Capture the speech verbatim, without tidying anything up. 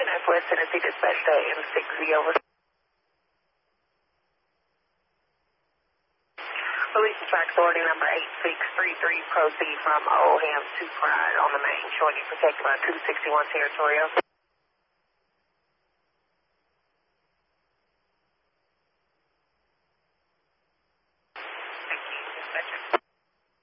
F West Tennessee dispatch to M six Z over. Police track authority number eight six three three, proceed from Oldham to Pride on the main, showing you protected by two sixty-one territorial.